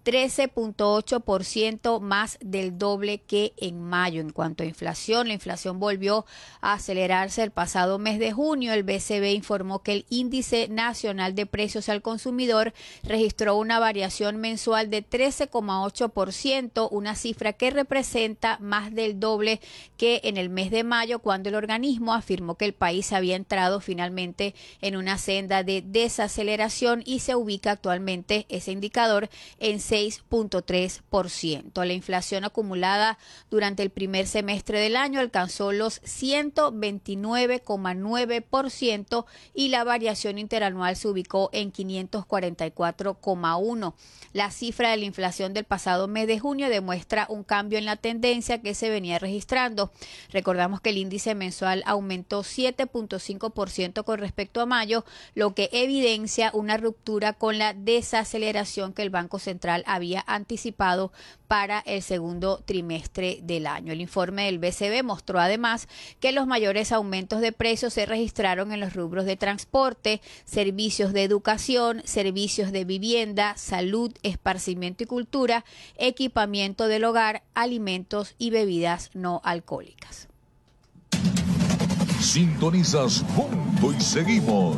13.8%, más del doble que en mayo. En cuanto a inflación, la inflación volvió a acelerarse el pasado mes de junio. El BCB informó que el índice nacional de precios al consumidor registró una variación mensual de 13,8%, una cifra que representa más del doble que en el mes de mayo, cuando el organismo afirmó que el país había entrado finalmente en una senda de desaceleración y se ubica actualmente ese indicador en 6.3%. La inflación acumulada durante el primer semestre del año alcanzó los 129,9% y la variación interanual se ubicó en 544,1%. La cifra de la inflación del pasado mes de junio demuestra un cambio en la tendencia que se venía registrando. Recordamos que el índice mensual aumentó 7.5% con respecto a mayo, lo que evidencia una ruptura con la desaceleración que el Banco Central había anticipado para el segundo trimestre del año. El informe del BCB mostró además que los mayores aumentos de precios se registraron en los rubros de transporte, servicios de educación, servicios de vivienda, salud, esparcimiento y cultura, equipamiento del hogar, alimentos y bebidas no alcohólicas. Sintonizas Punto y Seguimos.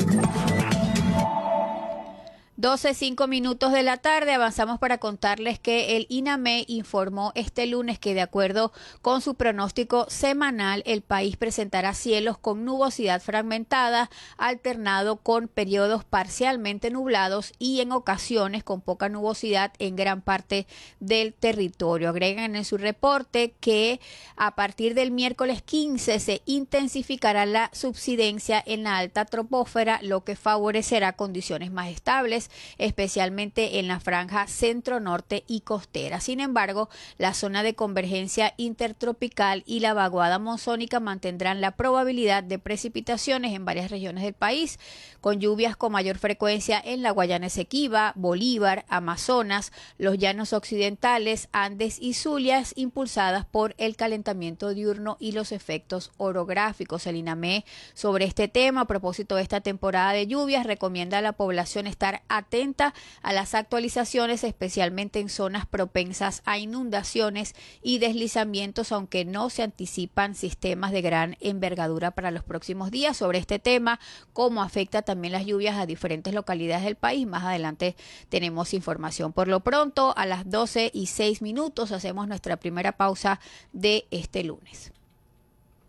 12:05 de la tarde, avanzamos para contarles que el INAME informó este lunes que, de acuerdo con su pronóstico semanal, el país presentará cielos con nubosidad fragmentada, alternado con periodos parcialmente nublados y en ocasiones con poca nubosidad en gran parte del territorio. Agregan en su reporte que a partir del miércoles 15 se intensificará la subsidencia en la alta troposfera, lo que favorecerá condiciones más estables, especialmente en la franja centro-norte y costera. Sin embargo, la zona de convergencia intertropical y la vaguada monzónica mantendrán la probabilidad de precipitaciones en varias regiones del país, con lluvias con mayor frecuencia en la Guayana Esequiba, Bolívar, Amazonas, los llanos occidentales, Andes y Zulias, impulsadas por el calentamiento diurno y los efectos orográficos. El INAME, sobre este tema, a propósito de esta temporada de lluvias, recomienda a la población estar atenta a las actualizaciones, especialmente en zonas propensas a inundaciones y deslizamientos, aunque no se anticipan sistemas de gran envergadura para los próximos días. Sobre este tema, cómo afecta también las lluvias a diferentes localidades del país, más adelante tenemos información. Por lo pronto, a las 12:06 hacemos nuestra primera pausa de este lunes.